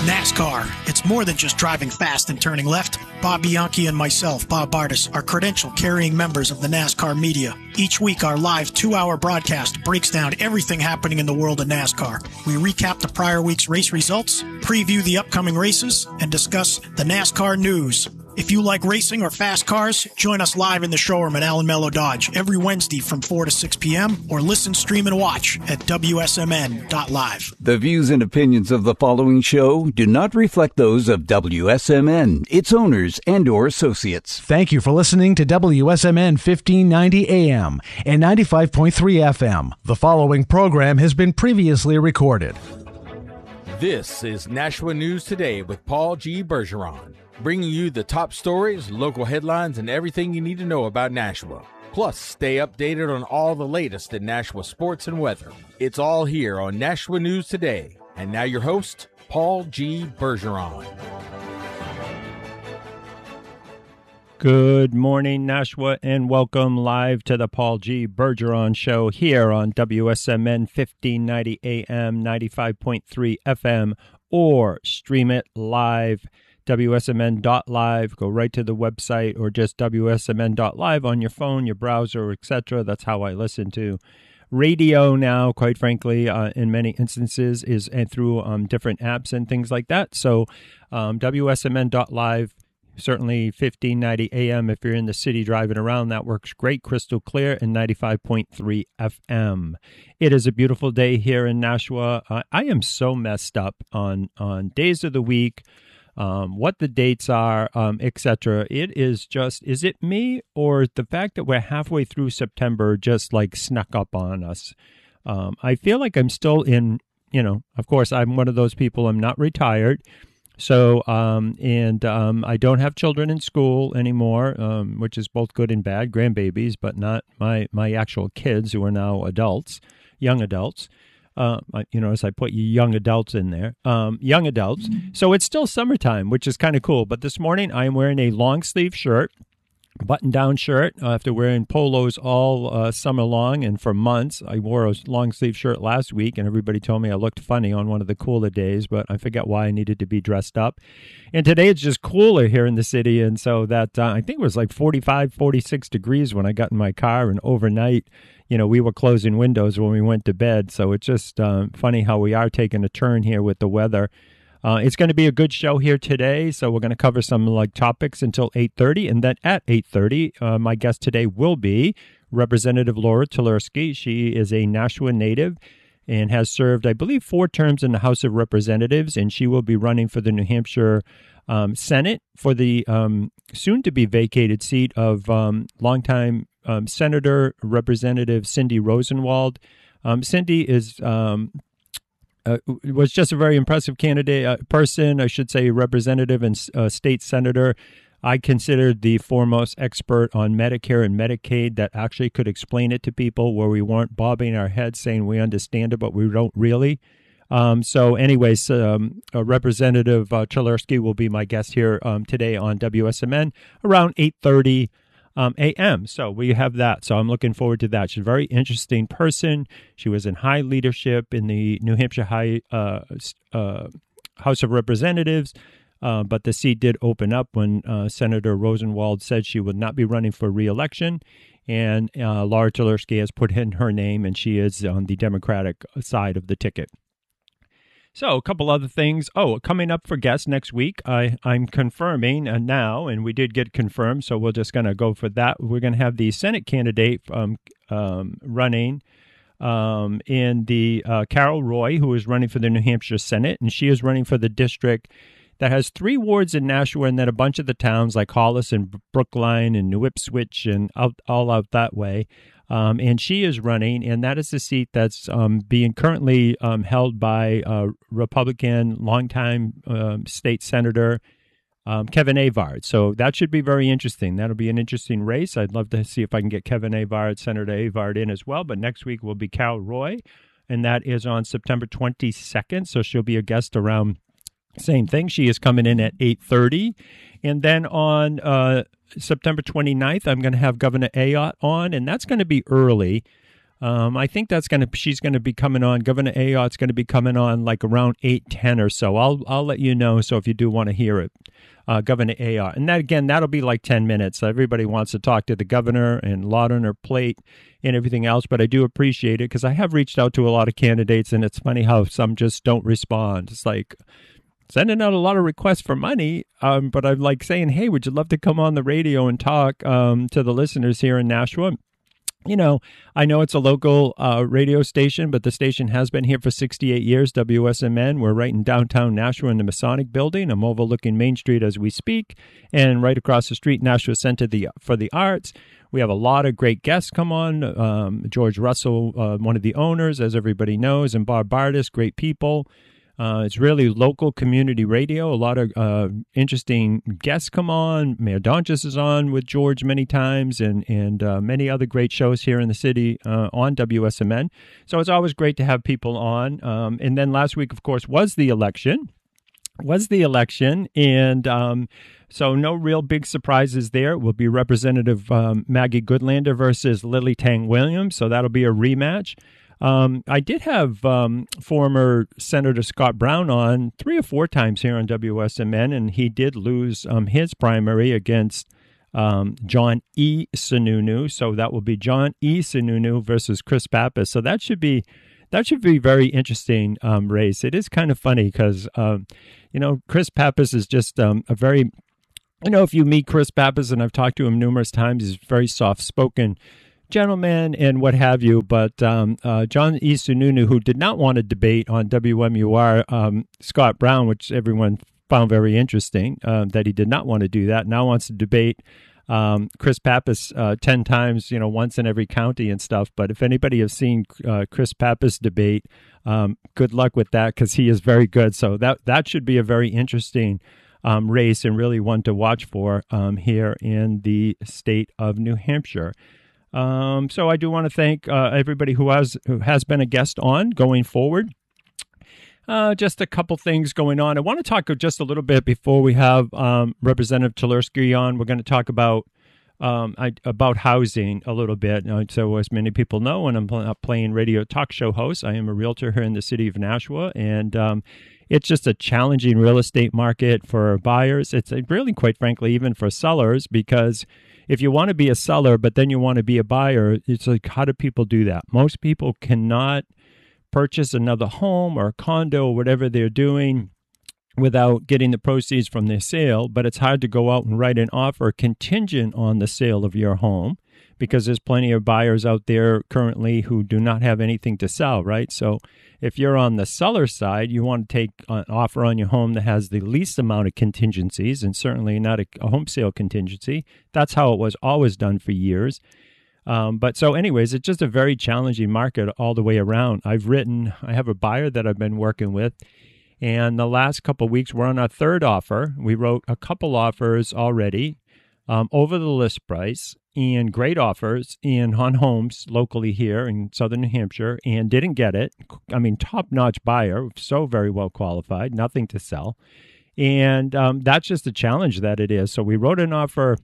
NASCAR. It's more than just driving fast and turning left. Bob Bianchi and myself, Bob Bartis, are credential-carrying members of the NASCAR media. Each week, our live 2-hour broadcast breaks down everything happening in the world of NASCAR. We recap the prior week's race results, preview the upcoming races, and discuss the NASCAR news. If you like racing or fast cars, join us live in the showroom at Allen Mello Dodge every Wednesday from 4 to 6 p.m. or listen, stream, and watch at WSMN.live. The views and opinions of the following show do not reflect those of WSMN, its owners, and or associates. Thank you for listening to WSMN 1590 AM and 95.3 FM. The following program has been previously recorded. This is Nashua News Today with Paul G. Bergeron, bringing you the top stories, local headlines, and everything you need to know about Nashua. Plus, stay updated on all the latest in Nashua sports and weather. It's all here on Nashua News Today. And now your host, Paul G. Bergeron. Good morning, Nashua, and welcome live to the Paul G. Bergeron Show here on WSMN 1590 AM, 95.3 FM, or stream it live, WSMN.live. Go right to the website, or just WSMN.live on your phone, your browser, etc. That's how I listen to radio now, quite frankly, in many instances, is and through different apps and things like that. So WSMN.live. Certainly 1590 AM if you're in the city driving around. That works great, crystal clear, and 95.3 FM. It is a beautiful day here in Nashua. I am so messed up on days of the week, what the dates are, etc. It is just, is it me or the fact that we're halfway through September just like snuck up on us? I feel like I'm still in, of course, I'm one of those people, I'm not retired. So, I don't have children in school anymore, which is both good and bad, grandbabies, but not my actual kids who are now adults, young adults. As I put young adults in there, young adults. So it's still summertime, which is kind of cool. But this morning I am wearing a long sleeve shirt, button-down shirt, after wearing polos all summer long and for months. I wore a long-sleeve shirt last week, and everybody told me I looked funny on one of the cooler days, but I forget why I needed to be dressed up. And today it's just cooler here in the city, and so that I think it was like 45, 46 degrees when I got in my car, and overnight, we were closing windows when we went to bed, so it's just funny how we are taking a turn here with the weather. It's going to be a good show here today, so we're going to cover some topics until 8:30, and then at 8:30, my guest today will be Representative Laura Tulerski. She is a Nashua native and has served, I believe, 4 terms in the House of Representatives, and she will be running for the New Hampshire Senate for the soon-to-be vacated seat of longtime Senator Representative Cindy Rosenwald. Cindy is... was just a very impressive person, I should say, representative and state senator. I considered the foremost expert on Medicare and Medicaid that actually could explain it to people where we weren't bobbing our heads saying we understand it, but we don't really. Representative Tulerski will be my guest here today on WSMN around 8:30 a.m. So we have that. So I'm looking forward to that. She's a very interesting person. She was in high leadership in the New Hampshire House of Representatives, but the seat did open up when Senator Rosenwald said she would not be running for re-election. And Laura Tulerski has put in her name, and she is on the Democratic side of the ticket. So a couple other things. Coming up for guests next week, I'm confirming now, and we did get confirmed, so we're just going to go for that. We're going to have the Senate candidate running in the Carol Roy, who is running for the New Hampshire Senate, and she is running for the district that has 3 wards in Nashua and then a bunch of the towns like Hollis and Brookline and New Ipswich and all out that way. And she is running, and that is the seat that's being currently held by Republican longtime state senator Kevin Avard. So that should be very interesting. That'll be an interesting race. I'd love to see if I can get Kevin Avard, Senator Avard, in as well. But next week will be Carol Roy, and that is on September 22nd. So she'll be a guest around. Same thing. She is coming in at 8:30. And then on September 29th, I'm going to have Governor Ayotte on, and that's going to be early. I think she's going to be coming on. Governor Ayotte's going to be coming on like around 8:10 or so. I'll let you know. So if you do want to hear it, Governor Ayotte, and that'll be like 10 minutes. Everybody wants to talk to the governor and a lot on her plate and everything else. But I do appreciate it because I have reached out to a lot of candidates, and it's funny how some just don't respond. It's like sending out a lot of requests for money, but I'm like saying, hey, would you love to come on the radio and talk to the listeners here in Nashua? You know, I know it's a local radio station, but the station has been here for 68 years, WSMN. We're right in downtown Nashua in the Masonic Building. I'm overlooking Main Street as we speak, and right across the street, Nashua Center for the Arts. We have a lot of great guests come on. George Russell, one of the owners, as everybody knows, and Bob Bardis, great people. It's really local community radio. A lot of interesting guests come on. Mayor Donchis is on with George many times, and many other great shows here in the city on WSMN. So it's always great to have people on. And then last week, of course, was the election. And so no real big surprises there. It will be Representative Maggie Goodlander versus Lily Tang Williams. So that'll be a rematch. I did have former Senator Scott Brown on 3 or 4 times here on WSMN, and he did lose his primary against John E. Sununu. So that will be John E. Sununu versus Chris Pappas. So that should be very interesting race. It is kind of funny because Chris Pappas is just a very, if you meet Chris Pappas, and I've talked to him numerous times, he's very soft-spoken gentleman and what have you, but John E. Sununu, who did not want to debate on WMUR Scott Brown, which everyone found very interesting, that he did not want to do that, now wants to debate Chris Pappas 10 times, once in every county and stuff. But if anybody has seen Chris Pappas debate, good luck with that because he is very good. So that should be a very interesting race and really one to watch for here in the state of New Hampshire. So I do want to thank everybody who has been a guest on going forward. Just a couple things going on. I want to talk just a little bit before we have Representative Tulerski on. We're going to talk about housing a little bit. So as many people know, when I'm playing radio talk show host, I am a realtor here in the city of Nashua, and it's just a challenging real estate market for buyers. It's really, quite frankly, even for sellers, because if you want to be a seller, but then you want to be a buyer, it's like, how do people do that? Most people cannot purchase another home or a condo or whatever they're doing without getting the proceeds from their sale. But it's hard to go out and write an offer contingent on the sale of your home because there's plenty of buyers out there currently who do not have anything to sell, right? So if you're on the seller side, you want to take an offer on your home that has the least amount of contingencies, and certainly not a home sale contingency. That's how it was always done for years. But so anyways, it's just a very challenging market all the way around. I have a buyer that I've been working with, and the last couple of weeks we're on our 3rd offer. We wrote a couple offers already over the list price, and great offers on homes locally here in southern New Hampshire, and didn't get it. I mean, top-notch buyer, so very well qualified, nothing to sell. And that's just a challenge that it is. So we wrote an offer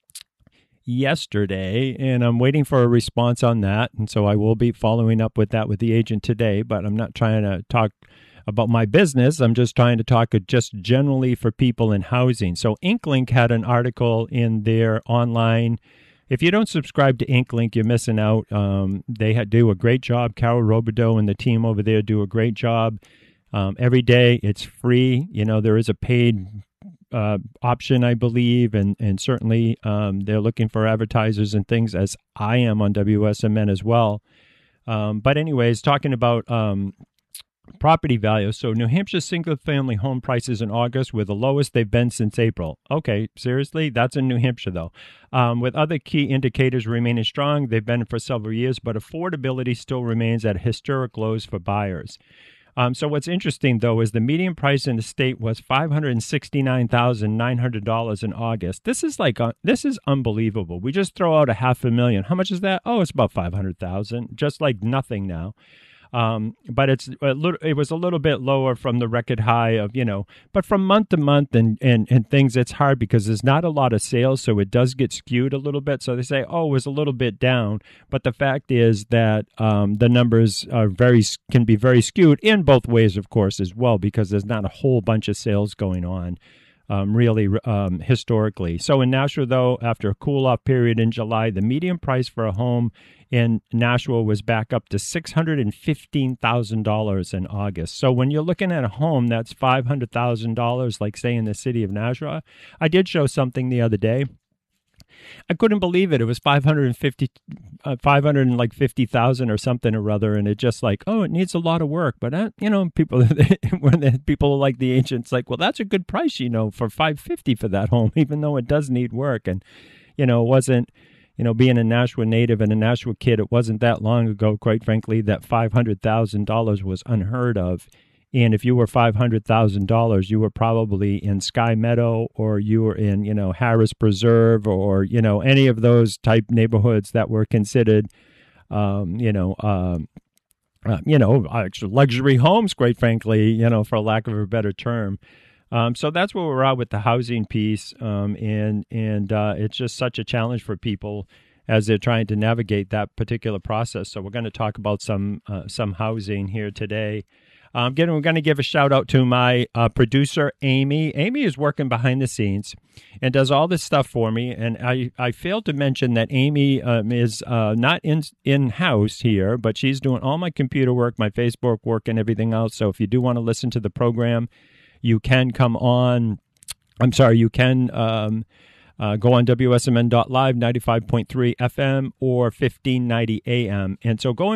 yesterday, and I'm waiting for a response on that. And so I will be following up with that with the agent today, but I'm not trying to talk about my business. I'm just trying to talk just generally for people in housing. So InkLink had an article in their online. If you don't subscribe to InkLink, you're missing out. They do a great job. Carol Robideau and the team over there do a great job. Every day it's free. There is a paid option, I believe, and certainly they're looking for advertisers and things, as I am on WSMN as well. But anyways, talking about property values. So New Hampshire single-family home prices in August were the lowest they've been since April. Okay, seriously? That's in New Hampshire, though. With other key indicators remaining strong, they've been for several years, but affordability still remains at historic lows for buyers. So what's interesting, though, is the median price in the state was $569,900 in August. This is unbelievable. We just throw out $500,000. How much is that? Oh, it's about $500,000, just like nothing now. But it was a little bit lower from the record high of, but from month to month and things, it's hard because there's not a lot of sales. So it does get skewed a little bit. So they say, oh, it was a little bit down. But the fact is that the numbers can be very skewed in both ways, of course, as well, because there's not a whole bunch of sales going on. Really historically. So in Nashua, though, after a cool-off period in July, the median price for a home in Nashua was back up to $615,000 in August. So when you're looking at a home that's $500,000, like say in the city of Nashua, I did show something the other day. I couldn't believe it. It was 550,000 or something or other, and it just like, oh, it needs a lot of work. But people like the ancients, like, well, that's a good price, for $550 for that home, even though it does need work. And it wasn't, being a Nashua native and a Nashua kid, it wasn't that long ago, quite frankly, that $500,000 was unheard of. And if you were $500,000, you were probably in Sky Meadow, or you were in, Harris Preserve, or, any of those type neighborhoods that were considered, luxury homes, quite frankly, for lack of a better term. So that's where we're at with the housing piece. And it's just such a challenge for people as they're trying to navigate that particular process. So we're going to talk about some housing here today. We're going to give a shout out to my producer, Amy. Amy is working behind the scenes and does all this stuff for me. And I failed to mention that Amy is not in-house here, but she's doing all my computer work, my Facebook work, and everything else. So if you do want to listen to the program, you can come on. I'm sorry, you can go on WSMN.live, 95.3 FM or 1590 AM. And so going